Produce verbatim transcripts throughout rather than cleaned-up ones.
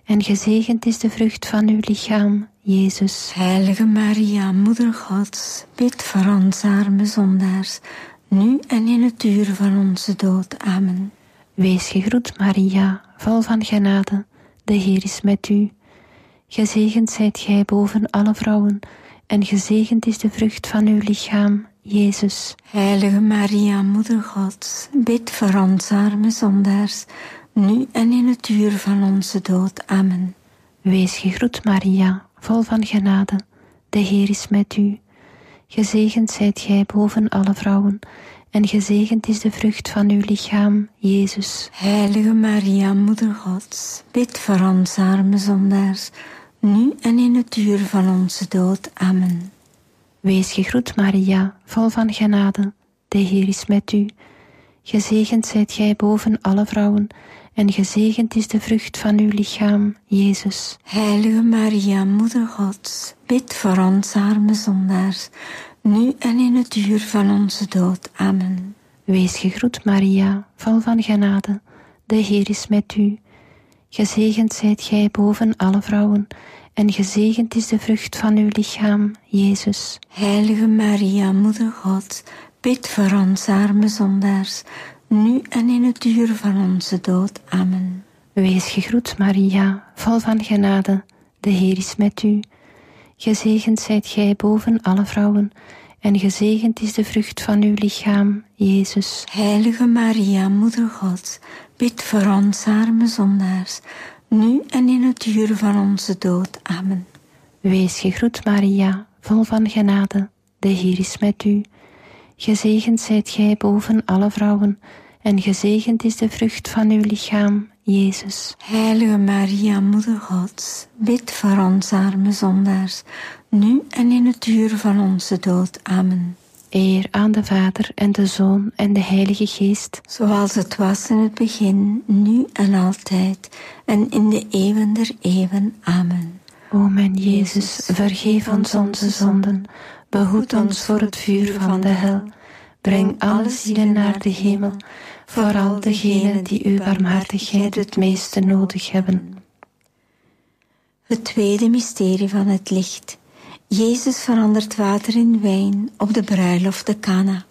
en gezegend is de vrucht van uw lichaam, Jezus. Heilige Maria, Moeder Gods, bid voor ons arme zondaars, nu en in het uur van onze dood. Amen. Wees gegroet, Maria, vol van genade, de Heer is met u. Gezegend zijt gij boven alle vrouwen, en gezegend is de vrucht van uw lichaam, Jezus. Heilige Maria, Moeder Gods, bid voor ons arme zondaars, nu en in het uur van onze dood. Amen. Wees gegroet, Maria, vol van genade, de Heer is met u. Gezegend zijt gij boven alle vrouwen, en gezegend is de vrucht van uw lichaam, Jezus. Heilige Maria, Moeder Gods, bid voor ons arme zondaars, nu en in het uur van onze dood. Amen. Wees gegroet, Maria, vol van genade, de Heer is met u. Gezegend zijt gij boven alle vrouwen, en gezegend is de vrucht van uw lichaam, Jezus. Heilige Maria, Moeder Gods, bid voor ons arme zondaars, nu en in het uur van onze dood. Amen. Wees gegroet, Maria, vol van genade, de Heer is met u. Gezegend zijt gij boven alle vrouwen, en gezegend is de vrucht van uw lichaam, Jezus. Heilige Maria, Moeder Gods, bid voor ons arme zondaars, nu en in het uur van onze dood. Amen. Wees gegroet, Maria, vol van genade, de Heer is met u. Gezegend zijt gij boven alle vrouwen, en gezegend is de vrucht van uw lichaam, Jezus. Heilige Maria, Moeder Gods, bid voor ons arme zondaars, nu en in het uur van onze dood. Amen. Wees gegroet, Maria, vol van genade, de Heer is met u. Gezegend zijt gij boven alle vrouwen, en gezegend is de vrucht van uw lichaam, Jezus. Heilige Maria, Moeder Gods, bid voor ons arme zondaars, nu en in het uur van onze dood. Amen. Eer aan de Vader en de Zoon en de Heilige Geest, zoals het was in het begin, nu en altijd, en in de eeuwen der eeuwen. Amen. O mijn Jezus, vergeef ons onze zonden, behoed ons voor het vuur van de hel, breng alle zielen naar de hemel, vooral degenen die uw barmhartigheid het meeste nodig hebben. Het tweede mysterie van het licht. Jezus verandert water in wijn op de bruiloft te Kana.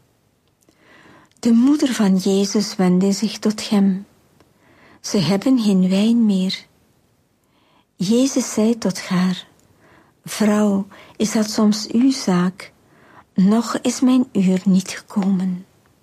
De moeder van Jezus wendde zich tot hem. Ze hebben geen wijn meer. Jezus zei tot haar: Vrouw, is dat soms uw zaak? Nog is mijn uur niet gekomen.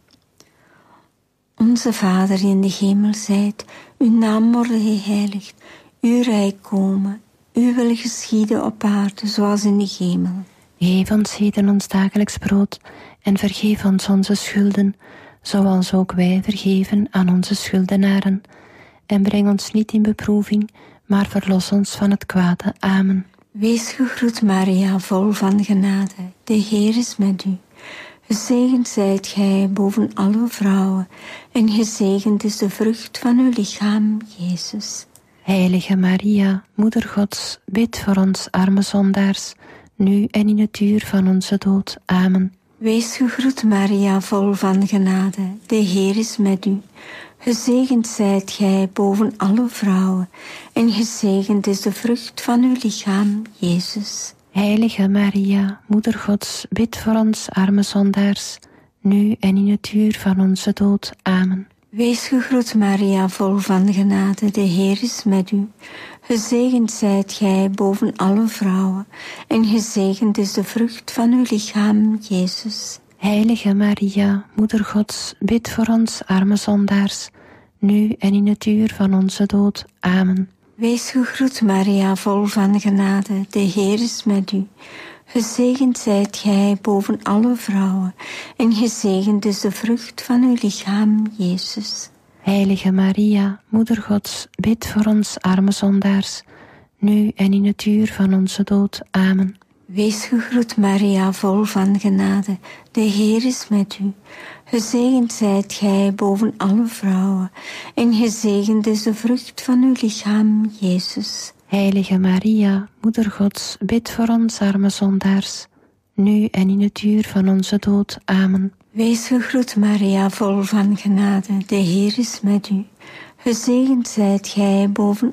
Onze Vader in de hemel zijt, uw naam worden geheiligd, uw rijk komen, uw wil geschieden op aarde zoals in de hemel. Geef ons heden ons dagelijks brood en vergeef ons onze schulden, zoals ook wij vergeven aan onze schuldenaren. En breng ons niet in beproeving, maar verlos ons van het kwade. Amen. Wees gegroet, Maria, vol van genade. De Heer is met u. Gezegend zijt gij boven alle vrouwen, en gezegend is de vrucht van uw lichaam, Jezus. Heilige Maria, Moeder Gods, bid voor ons arme zondaars, nu en in het uur van onze dood. Amen. Wees gegroet, Maria, vol van genade. De Heer is met u. Gezegend zijt gij boven alle vrouwen, en gezegend is de vrucht van uw lichaam, Jezus. Heilige Maria, Moeder Gods, bid voor ons arme zondaars, nu en in het uur van onze dood. Amen. Wees gegroet, Maria, vol van genade. De Heer is met u. Gezegend zijt gij boven alle vrouwen, en gezegend is de vrucht van uw lichaam, Jezus. Heilige Maria, Moeder Gods, bid voor ons arme zondaars, nu en in het uur van onze dood. Amen. Wees gegroet, Maria, vol van genade. De Heer is met u. Gezegend zijt gij boven alle vrouwen, en gezegend is de vrucht van uw lichaam, Jezus. Heilige Maria, Moeder Gods, bid voor ons arme zondaars, nu en in het uur van onze dood. Amen. Wees gegroet, Maria, vol van genade. De Heer is met u. Gezegend zijt gij boven alle vrouwen, en gezegend is de vrucht van uw lichaam, Jezus. Heilige Maria, Moeder Gods, bid voor ons arme zondaars, nu en in het uur van onze dood. Amen. Wees gegroet, Maria, vol van genade. De Heer is met u. Gezegend zijt gij boven